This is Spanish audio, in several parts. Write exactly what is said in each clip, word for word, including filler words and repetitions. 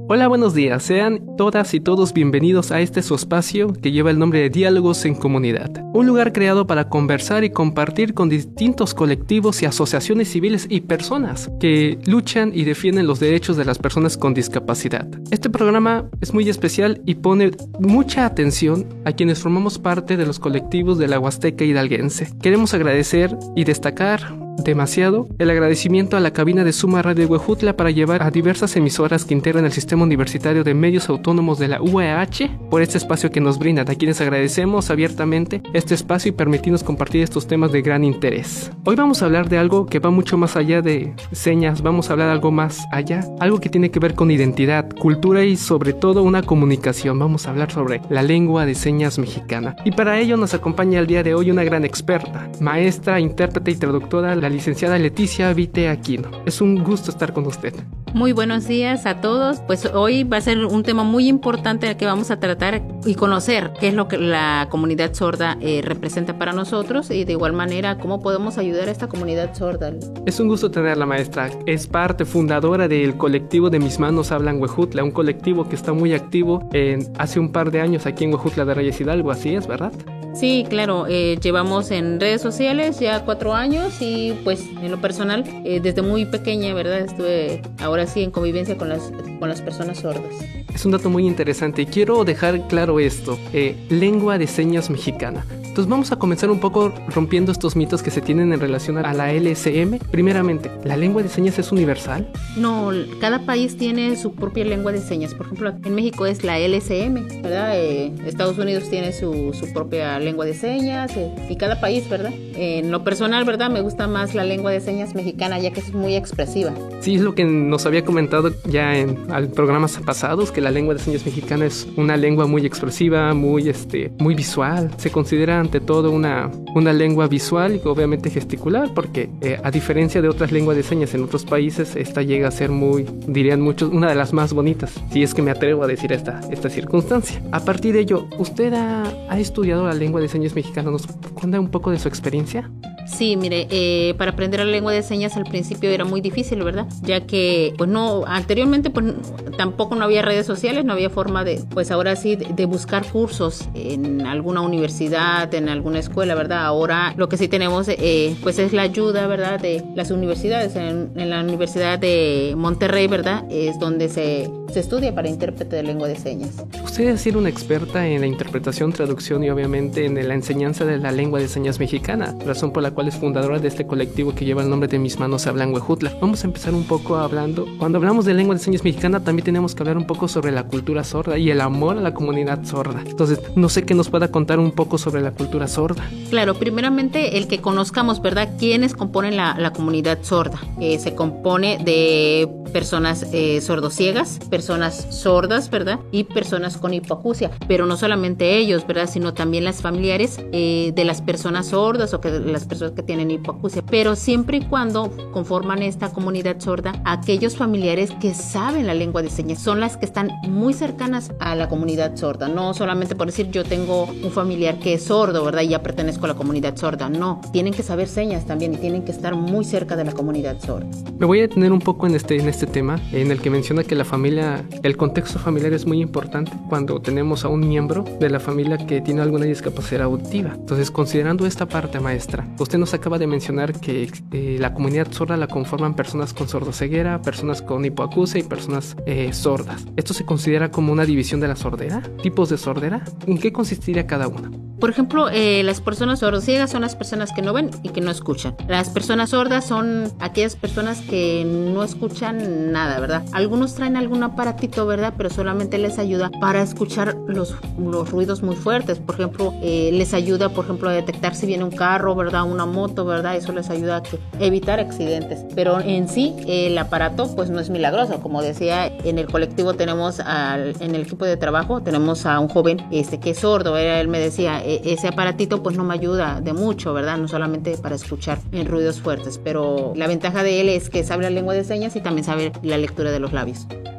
Hola, buenos días. Sean todas y todos bienvenidos a este su espacio que lleva el nombre de Diálogos en Comunidad. Un lugar creado para conversar y compartir con distintos colectivos y asociaciones civiles y personas que luchan y defienden los derechos de las personas con discapacidad. Este programa es muy especial y pone mucha atención a quienes formamos parte de los colectivos de la Huasteca hidalguense. Queremos agradecer y destacar demasiado el agradecimiento a la cabina de Suma Radio Huejutla para llevar a diversas emisoras que integran el Sistema Universitario de Medios Autónomos de la U A H por este espacio que nos brindan, a quienes agradecemos abiertamente este espacio y permitirnos compartir estos temas de gran interés. Hoy vamos a hablar de algo que va mucho más allá de señas, vamos a hablar algo más allá, algo que tiene que ver con identidad, cultura y sobre todo una comunicación. Vamos a hablar sobre la lengua de señas mexicana. Y para ello nos acompaña el día de hoy una gran experta, maestra, intérprete y traductora, la licenciada Leticia Vite Aquino. Es un gusto estar con usted. Muy buenos días a todos. Pues hoy va a ser un tema muy importante el que vamos a tratar y conocer qué es lo que la comunidad sorda eh, representa para nosotros y de igual manera cómo podemos ayudar a esta comunidad sorda. Es un gusto tenerla, maestra. Es parte fundadora del colectivo de Mis Manos Hablan Huejutla, un colectivo que está muy activo en, hace un par de años aquí en Huejutla de Reyes Hidalgo, ¿así es, verdad? Sí, claro, eh, llevamos en redes sociales ya cuatro años y pues en lo personal eh, desde muy pequeña, ¿verdad? Estuve ahora sí en convivencia con las, con las personas sordas. Es un dato muy interesante y quiero dejar claro esto, eh, lengua de señas mexicana. Entonces vamos a comenzar un poco rompiendo estos mitos que se tienen en relación a la L S M. Primeramente, ¿la lengua de señas es universal? No, cada país tiene su propia lengua de señas. Por ejemplo, en México es la L S M, ¿verdad? Eh, Estados Unidos tiene su, su propia lengua de señas eh, y cada país, ¿verdad? Eh, en lo personal, ¿verdad? Me gusta más la lengua de señas mexicana ya que es muy expresiva. Sí, es lo que nos había comentado ya en al programas pasados, que la lengua de señas mexicana es una lengua muy expresiva, muy, este, muy visual. Se considera ante todo una, una lengua visual y obviamente gesticular, porque eh, a diferencia de otras lenguas de señas en otros países, esta llega a ser muy, dirían muchos, una de las más bonitas, si es que me atrevo a decir esta, esta circunstancia. A partir de ello, ¿usted ha, ha estudiado la lengua de señas mexicana? ¿Nos cuenta un poco de su experiencia? Sí, mire, eh, para aprender la lengua de señas al principio era muy difícil, ¿verdad? Ya que, pues no, anteriormente pues tampoco no había redes sociales, no había forma de, pues ahora sí, de, de buscar cursos en alguna universidad, en alguna escuela, ¿verdad? Ahora lo que sí tenemos, eh, pues es la ayuda, ¿verdad? De las universidades. En, en la Universidad de Monterrey, ¿verdad? Es donde se, se estudia para intérprete de lengua de señas. Usted es decir una experta en la interpretación, traducción y obviamente en la enseñanza de la lengua de señas mexicana, razón por la cual es fundadora de este colectivo que lleva el nombre de Mis Manos Hablan Huejutla. Vamos a empezar un poco hablando, cuando hablamos de lengua de señas mexicana también tenemos que hablar un poco sobre la cultura sorda y el amor a la comunidad sorda. Entonces, no sé qué nos pueda contar un poco sobre la cultura sorda. Claro, primeramente el que conozcamos, ¿verdad? ¿Quiénes componen la, la comunidad sorda? Eh, se compone de personas eh, sordociegas, personas sordas, ¿verdad? Y personas con hipoacusia, pero no solamente ellos, ¿verdad? Sino también las familiares eh, de las personas sordas o que las personas que tienen hipoacusia, pero siempre y cuando conforman esta comunidad sorda, aquellos familiares que saben la lengua de señas son las que están muy cercanas a la comunidad sorda, no solamente por decir yo tengo un familiar que es sordo, ¿verdad? Y ya pertenezco a la comunidad sorda, no, tienen que saber señas también y tienen que estar muy cerca de la comunidad sorda. Me voy a detener un poco en este, en este tema, en el que menciona que la familia, el contexto familiar es muy importante cuando tenemos a un miembro de la familia que tiene alguna discapacidad auditiva. Entonces, considerando esta parte, maestra, usted nos acaba de mencionar que eh, la comunidad sorda la conforman personas con sordoceguera, personas con hipoacusia y personas eh, sordas. ¿Esto se considera como una división de la sordera? ¿Tipos de sordera? ¿En qué consistiría cada una? Por ejemplo, eh, las personas sordociegas son las personas que no ven y que no escuchan. Las personas sordas son aquellas personas que no escuchan nada, ¿verdad? Algunos traen algún aparatito, ¿verdad? Pero solamente les ayuda para escuchar los, los ruidos muy fuertes. Por ejemplo, eh, les ayuda, por ejemplo, a detectar si viene un carro, ¿verdad? Una moto, ¿verdad? Eso les ayuda a que, evitar accidentes. Pero en sí, eh, el aparato, pues no es milagroso. Como decía, en el colectivo tenemos, al, en el equipo de trabajo, tenemos a un joven este, que es sordo. ¿verdad? Él me decía, ese aparatito pues no me ayuda de mucho, ¿verdad? No solamente para escuchar en ruidos fuertes, pero la ventaja de él es que sabe la lengua de señas y también sabe la lectura de los labios.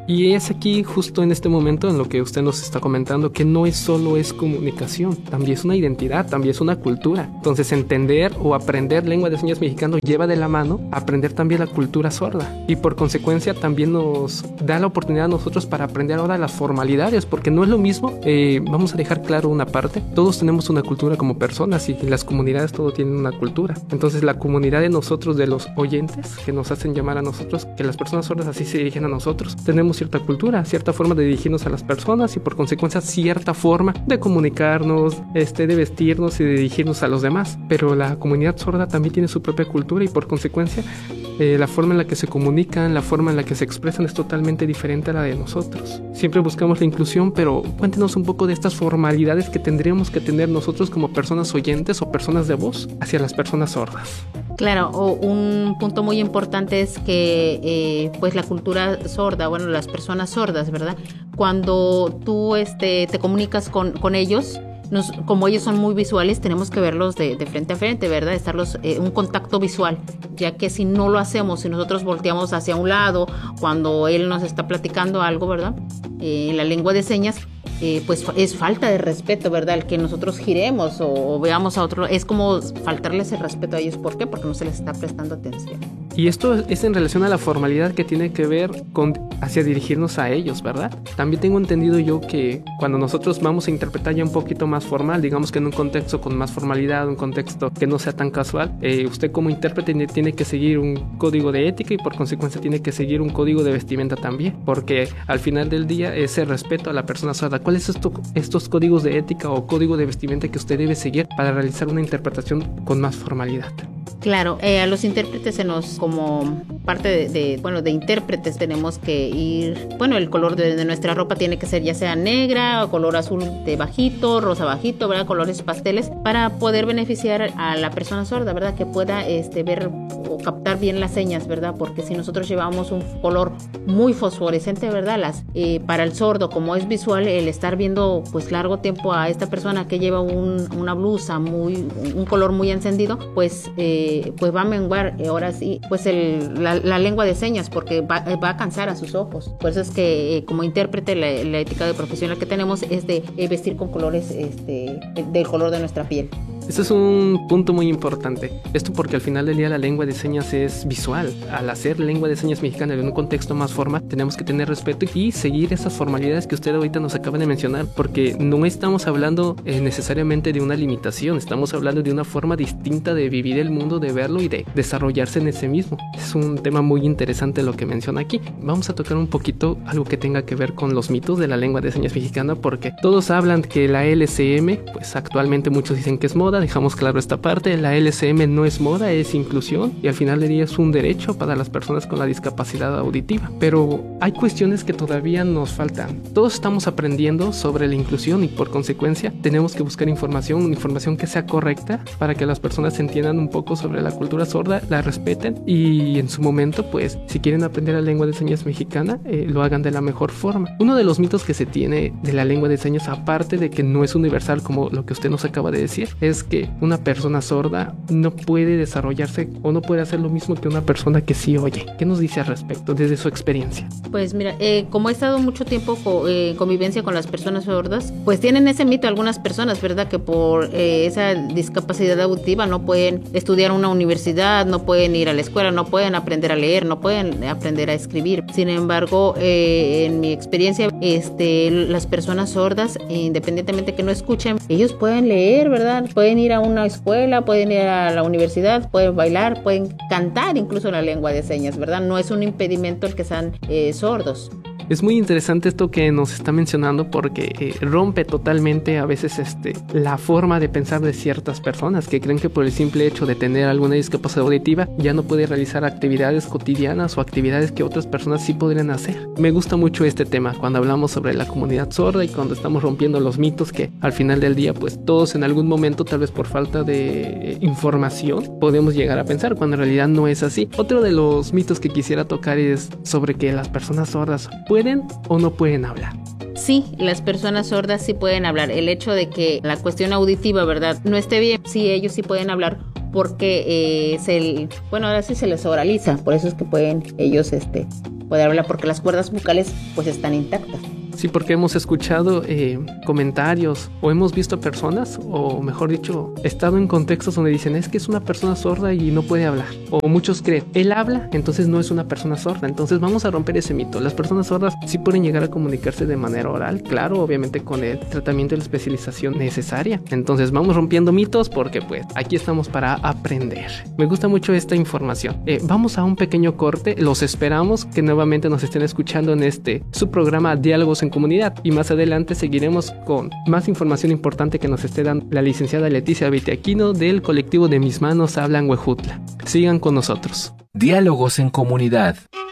Y es aquí, justo en este momento, en lo que usted nos está comentando, que no es solo es comunicación, también es una identidad, también es una cultura. Entonces, entender o aprender lengua de señas mexicano lleva de la mano a aprender también la cultura sorda. Y por consecuencia, también nos da la oportunidad a nosotros para aprender ahora las formalidades, porque no es lo mismo, eh, vamos a dejar claro una parte, todos tenemos una cultura como personas y las comunidades todos tienen una cultura. Entonces, la comunidad de nosotros, de los oyentes, que nos hacen llamar a nosotros, que las personas sordas así se dirigen a nosotros, tenemos cierta cultura, cierta forma de dirigirnos a las personas y por consecuencia cierta forma de comunicarnos, este, de vestirnos y de dirigirnos a los demás. Pero la comunidad sorda también tiene su propia cultura y por consecuencia eh, la forma en la que se comunican, la forma en la que se expresan es totalmente diferente a la de nosotros. Siempre buscamos la inclusión, pero cuéntenos un poco de estas formalidades que tendríamos que tener nosotros como personas oyentes o personas de voz hacia las personas sordas. Claro, o un punto muy importante es que eh, pues la cultura sorda, bueno, las personas sordas, ¿verdad? Cuando tú este, te comunicas con, con ellos, nos, como ellos son muy visuales, tenemos que verlos de, de frente a frente, ¿verdad? Estarlos, eh, un contacto visual, ya que si no lo hacemos, si nosotros volteamos hacia un lado, cuando él nos está platicando algo, ¿verdad? Eh, en la lengua de señas, Eh, pues es falta de respeto, ¿verdad? El que nosotros giremos o, o veamos a otro, es como faltarles el respeto a ellos. ¿Por qué? Porque no se les está prestando atención. Y esto es en relación a la formalidad que tiene que ver con hacia dirigirnos a ellos, ¿verdad? También tengo entendido yo que cuando nosotros vamos a interpretar ya un poquito más formal, digamos que en un contexto con más formalidad, un contexto que no sea tan casual, eh, usted como intérprete tiene que seguir un código de ética y por consecuencia tiene que seguir un código de vestimenta también, porque al final del día ese respeto a la persona sorda. ¿Cuáles son esto, estos códigos de ética o código de vestimenta que usted debe seguir para realizar una interpretación con más formalidad? Claro, eh, a los intérpretes se nos, como parte de, de, bueno, de intérpretes tenemos que ir, bueno, el color de, de nuestra ropa tiene que ser ya sea negra o color azul de bajito, rosa bajito, ¿verdad? Colores pasteles para poder beneficiar a la persona sorda, ¿verdad? Que pueda este, ver o captar bien las señas, ¿verdad? Porque si nosotros llevamos un color muy fosforescente, ¿verdad? Las, eh, para el sordo, como es visual, el estar viendo pues largo tiempo a esta persona que lleva un, una blusa muy, un color muy encendido, pues eh, pues va a menguar eh, ahora sí pues el, la, la lengua de señas porque va, va a cansar a sus ojos. Por eso es que eh, como intérprete la, la ética de profesional que tenemos es de eh, vestir con colores este, del color de nuestra piel. Este es un punto muy importante. Esto porque al final del día la lengua de señas es visual. Al hacer lengua de señas mexicana en un contexto más formal, tenemos que tener respeto y seguir esas formalidades que usted ahorita nos acaba de mencionar, porque no estamos hablando eh, necesariamente de una limitación, estamos hablando de una forma distinta de vivir el mundo, de verlo y de desarrollarse en ese mismo. Es un tema muy interesante lo que menciona aquí. Vamos a tocar un poquito algo que tenga que ver con los mitos de la lengua de señas mexicana, porque todos hablan que la L C M, pues actualmente muchos dicen que es moda. Dejamos claro esta parte, la L C M no es moda, es inclusión y al final del día es un derecho para las personas con la discapacidad auditiva. Pero hay cuestiones que todavía nos faltan. Todos estamos aprendiendo sobre la inclusión y por consecuencia tenemos que buscar información, una información que sea correcta para que las personas entiendan un poco sobre la cultura sorda, la respeten y en su momento, pues, si quieren aprender la lengua de señas mexicana, eh, lo hagan de la mejor forma. Uno de los mitos que se tiene de la lengua de señas, aparte de que no es universal como lo que usted nos acaba de decir, es que una persona sorda no puede desarrollarse o no puede hacer lo mismo que una persona que sí oye. ¿Qué nos dice al respecto desde su experiencia? Pues mira, eh, como he estado mucho tiempo co- eh, en convivencia con las personas sordas, pues tienen ese mito algunas personas, ¿verdad? Que por eh, esa discapacidad auditiva no pueden estudiar en una universidad, no pueden ir a la escuela, no pueden aprender a leer, no pueden aprender a escribir. Sin embargo, eh, en mi experiencia, este, las personas sordas, independientemente que no escuchen, ellos pueden leer, ¿verdad? Pueden ir a una escuela, pueden ir a la universidad, pueden bailar, pueden cantar incluso en la lengua de señas, ¿verdad? No es un impedimento el que sean eh, sordos. Es muy interesante esto que nos está mencionando porque eh, rompe totalmente a veces este, la forma de pensar de ciertas personas que creen que por el simple hecho de tener alguna discapacidad auditiva ya no puede realizar actividades cotidianas o actividades que otras personas sí podrían hacer. Me gusta mucho este tema cuando hablamos sobre la comunidad sorda y cuando estamos rompiendo los mitos que al final del día pues todos en algún momento, tal vez por falta de información, podemos llegar a pensar cuando en realidad no es así. Otro de los mitos que quisiera tocar es sobre que las personas sordas ¿pueden o no pueden hablar? Sí, las personas sordas sí pueden hablar. El hecho de que la cuestión auditiva, ¿verdad?, no esté bien, sí, ellos sí pueden hablar porque eh, se, bueno, ahora sí se les oraliza, por eso es que pueden ellos este, poder hablar porque las cuerdas vocales pues están intactas. Sí, porque hemos escuchado eh, comentarios o hemos visto personas, o mejor dicho, estado en contextos donde dicen es que es una persona sorda y no puede hablar. O muchos creen, él habla, entonces no es una persona sorda. Entonces vamos a romper ese mito. Las personas sordas sí pueden llegar a comunicarse de manera oral, claro, obviamente con el tratamiento y la especialización necesaria. Entonces vamos rompiendo mitos porque pues aquí estamos para aprender. Me gusta mucho esta información. Eh, vamos a un pequeño corte, los esperamos que nuevamente nos estén escuchando en este su programa Diálogos en Comunidad, y más adelante seguiremos con más información importante que nos esté dando la licenciada Leticia Bitiaquino del colectivo de Mis Manos Hablan Huejutla. Sigan con nosotros. Diálogos en Comunidad.